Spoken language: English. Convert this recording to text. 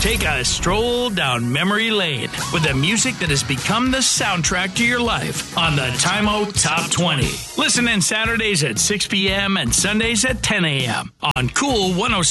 Take a stroll down memory lane with the music that has become the soundtrack to your life on the Time Out Top 20. Listen in Saturdays at 6 p.m. and Sundays at 10 a.m. on Cool 106.